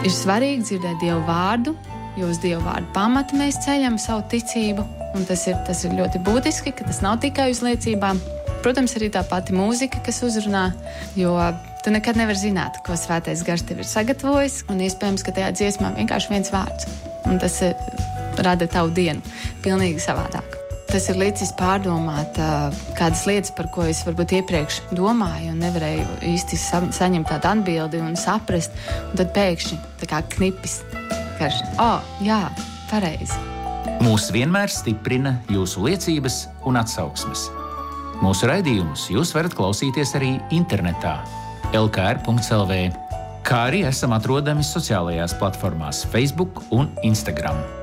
Ir svarīgi dzirdēt Dievu vārdu, jo uz Dievu vārdu pamata mēs ceļam savu ticību. Un tas ir ļoti būtiski, ka tas nav tikai uz liecībām. Protams, arī tā pati mūzika, kas uzrunā, jo tu nekad nevari zināt, ko Svētais Gars tev ir sagatavojis. Un iespējams, ka tajā dziesmā vienkārši viens vārds. Un tas rada tavu dienu pilnīgi savādāk. Tas ir līdzis pārdomāt kādas lietas, par ko es varbūt iepriekš domāju un nevarēju īsti saņemt tādu atbildi un saprast. Un tad pēkšņi tā kā knipis, karš, jā, pareizi. Mūs vienmēr stiprina jūsu liecības un atsauksmes. Mūsu raidījumus jūs varat klausīties arī internetā lkr.lv, kā arī esam atrodami sociālajās platformās Facebook un Instagram.